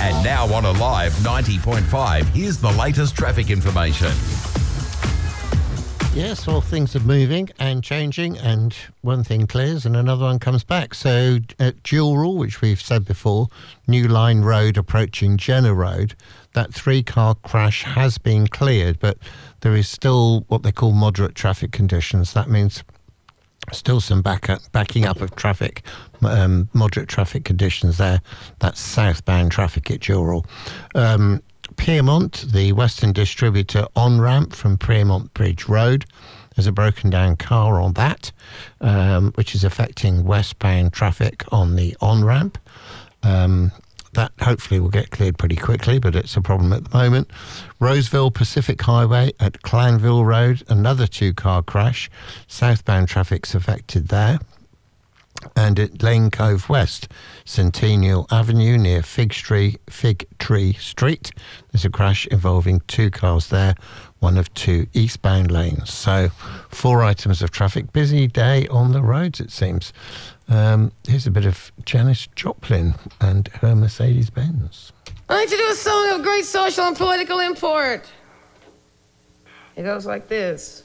And now on Alive 90.5, here's the latest traffic information. Yes, well, things are moving and changing, and one thing clears and another one comes back. So at Dural, which we've said before, New Line Road approaching Jenner Road, that 3-car crash has been cleared, but there is still what they call moderate traffic conditions. That means still some backing up of traffic, moderate traffic conditions there. That's southbound traffic at Dural. Piermont, the Western Distributor on-ramp from Piermont Bridge Road. There's a broken down car on that, which is affecting westbound traffic on the on-ramp. That hopefully will get cleared pretty quickly, but it's a problem at the moment. Roseville Pacific Highway at Clanville Road, another 2-car crash. Southbound traffic's affected there. And at Lane Cove West, Centennial Avenue near Fig Tree Street, there's a crash involving 2 cars there, one of 2 eastbound lanes. So 4 items of traffic. Busy day on the roads, it seems. Here's a bit of Janis Joplin and her Mercedes-Benz. I'd like to do a song of great social and political import. It goes like this.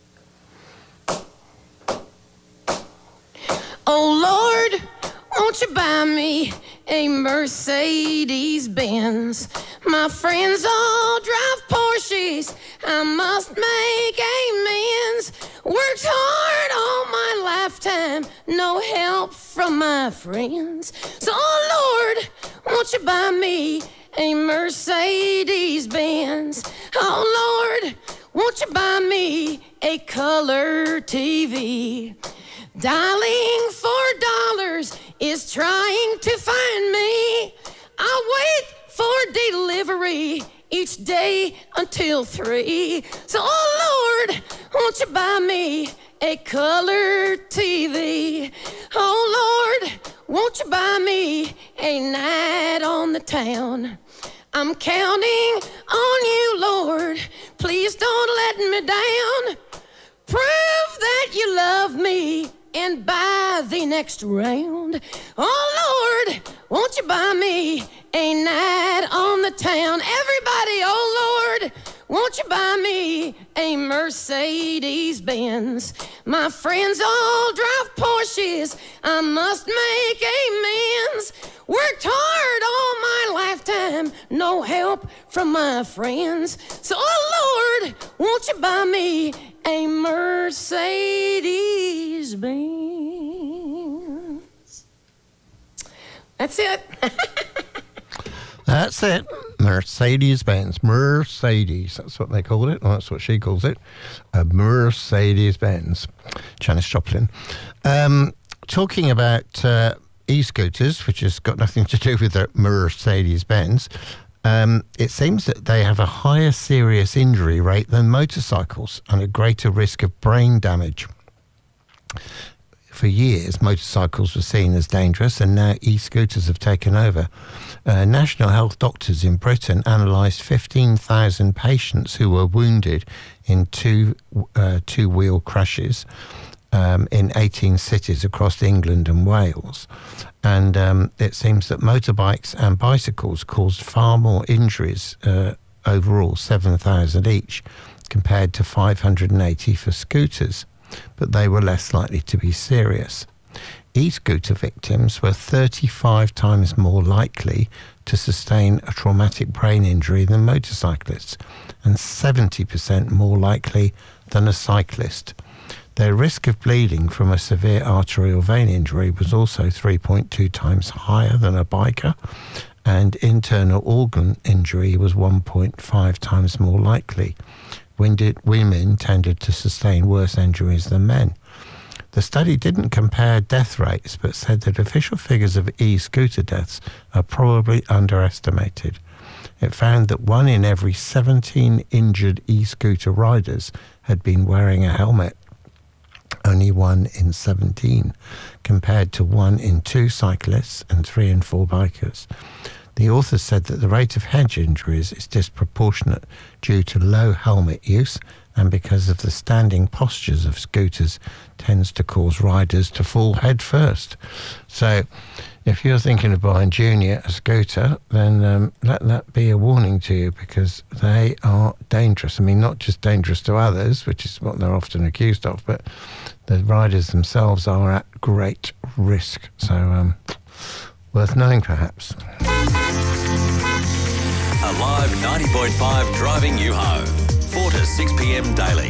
Oh, Lord, won't you buy me a Mercedes-Benz? My friends all drive Porsches. I must make amends. Worked hard all my lifetime, no help from my friends. So, oh, Lord, won't you buy me a Mercedes-Benz? Oh, Lord, won't you buy me a color TV? Dialing $4 is trying to find me. I wait for delivery each day until 3. So, oh Lord, won't you buy me a color TV? Oh Lord, won't you buy me a night on the town? I'm counting on you, Lord. Please don't let me down. Prove that you love me and buy the next round. Oh Lord, won't you buy me a night on the town? Everybody, oh Lord, won't you buy me a Mercedes-Benz? My friends all drive Porsches. I must make amends. Worked hard all my lifetime, no help from my friends. So, oh Lord, won't you buy me a Mercedes-Benz? That's it. That's it. Mercedes-Benz. Mercedes. That's what they call it. Well, that's what she calls it. A Mercedes-Benz. Janis Joplin. Talking about e-scooters, which has got nothing to do with the Mercedes-Benz, it seems that they have a higher serious injury rate than motorcycles and a greater risk of brain damage. For years, motorcycles were seen as dangerous, and now e-scooters have taken over. National Health Doctors in Britain analysed 15,000 patients who were wounded in two-wheel crashes in 18 cities across England and Wales. And it seems that motorbikes and bicycles caused far more injuries, overall 7,000 each, compared to 580 for scooters. But they were less likely to be serious. E-scooter victims were 35 times more likely to sustain a traumatic brain injury than motorcyclists, and 70% more likely than a cyclist. Their risk of bleeding from a severe arterial vein injury was also 3.2 times higher than a biker, and internal organ injury was 1.5 times more likely. Women tended to sustain worse injuries than men. The study didn't compare death rates, but said that official figures of e-scooter deaths are probably underestimated. It found that 1 in every 17 injured e-scooter riders had been wearing a helmet. Only 1 in 17, compared to 1 in 2 cyclists and 3 in 4 bikers. The authors said that the rate of head injuries is disproportionate due to low helmet use and because of the standing postures of scooters tends to cause riders to fall head first. So if you're thinking of buying Junior a scooter, then let that be a warning to you, because they are dangerous. I mean, not just dangerous to others, which is what they're often accused of, but the riders themselves are at great risk. So, worth knowing, perhaps. Alive 90.5 driving you home. 4 to 6 p.m. daily.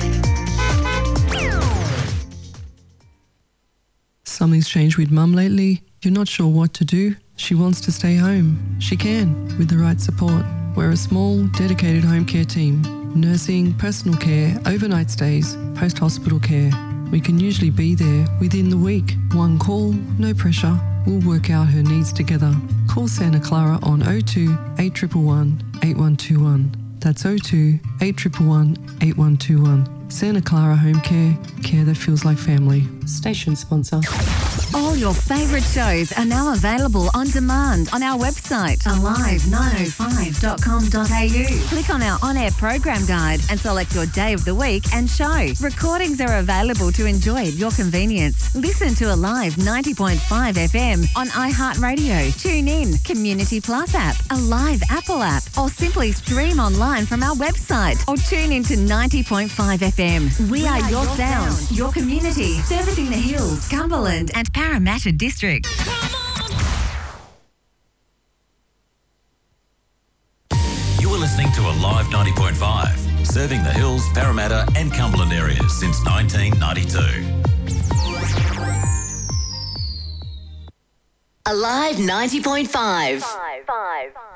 Something's changed with Mum lately. You're not sure what to do. She wants to stay home. She can, with the right support. We're a small, dedicated home care team. Nursing, personal care, overnight stays, post-hospital care. We can usually be there within the week. One call, no pressure. We'll work out her needs together. Call Santa Clara on 02 8111 8121. That's 02 8111 8121. Santa Clara Home Care, care that feels like family. Station sponsor. All your favourite shows are now available on demand on our website, alive905.com.au. Click on our on-air program guide and select your day of the week and show. Recordings are available to enjoy at your convenience. Listen to Alive 90.5 FM on iHeartRadio. Tune in, Community Plus app, Alive Apple app, or simply stream online from our website or tune into 90.5 FM. We are your sound, your community, servicing the Hills, Cumberland and Parramatta districts. You are listening to Alive 90.5, serving the Hills, Parramatta and Cumberland areas since 1992. Alive 90.5.